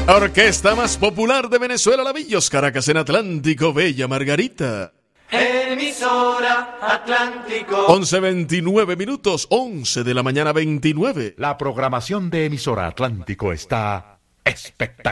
La orquesta más popular de Venezuela, La Villos Caracas en Atlántico, Bella Margarita. Emisora Atlántico. 11:29 minutos, 11 de la mañana 29. La programación de Emisora Atlántico está espectacular.